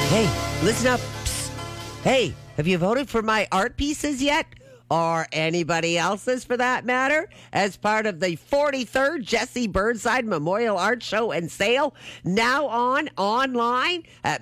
Hey, listen up. Psst. Hey, have you voted for my art pieces yet? Or anybody else's for that matter, as part of the 43rd Jesse Burnside Memorial Art Show and Sale, now online at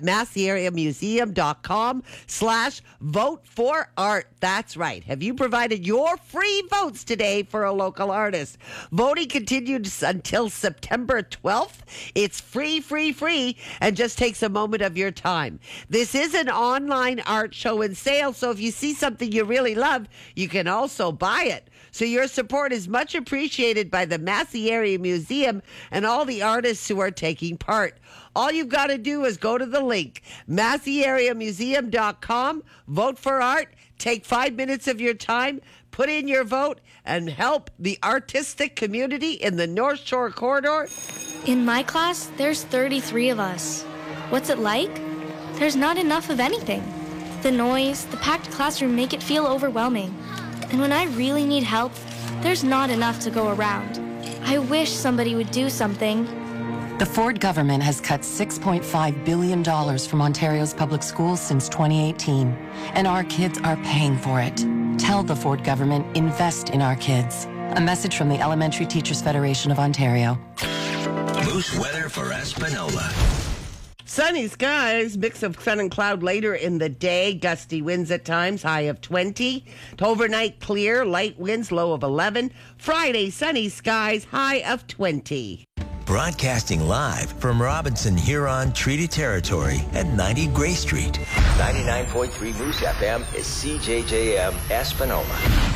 masseyariamuseum.com/vote for art. That's right. Have you provided your free votes today for a local artist? Voting continues until September 12th. It's free, and just takes a moment of your time. This is an online art show and sale, so if you see something you really love, you can also buy it. So your support is much appreciated by the Massey Area Museum and all the artists who are taking part. All you've got to do is go to the link, masseyariamuseum.com, vote for art, take 5 minutes of your time, put in your vote, and help the artistic community in the North Shore Corridor. In my class, there's 33 of us. What's it like? There's not enough of anything. The noise, the packed classroom make it feel overwhelming. And when I really need help, there's not enough to go around. I wish somebody would do something. The Ford government has cut $6.5 billion from Ontario's public schools since 2018, and our kids are paying for it. Tell the Ford government, invest in our kids. A message from the Elementary Teachers Federation of Ontario. Moose weather for Espanola. Sunny skies, mix of sun and cloud later in the day. Gusty winds at times, high of 20. Overnight clear, light winds, low of 11. Friday, sunny skies, high of 20. Broadcasting live from Robinson Huron Treaty Territory at 90 Gray Street. 99.3 Moose FM is CJJM Espanola.